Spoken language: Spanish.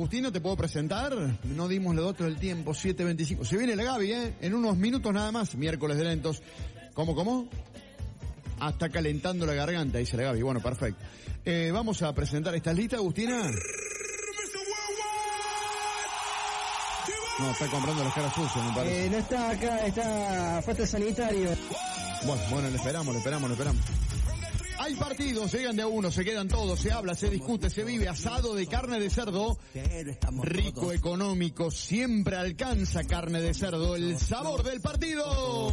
Agustino, ¿te puedo presentar? No dimos los datos del tiempo, 7:25. Se viene la Gaby, en unos minutos nada más, miércoles de lentos. ¿Cómo? Está calentando la garganta, dice la Gaby. Bueno, perfecto. Vamos a presentar. ¿Estás lista, Agustina? No, está comprando las caras sucias, me parece. No está acá, está falta sanitario. Bueno, le esperamos. Hay partidos, llegan de a uno, se quedan todos, se habla, se discute, se vive. Asado de carne de cerdo, rico, económico, siempre alcanza carne de cerdo, el sabor del partido.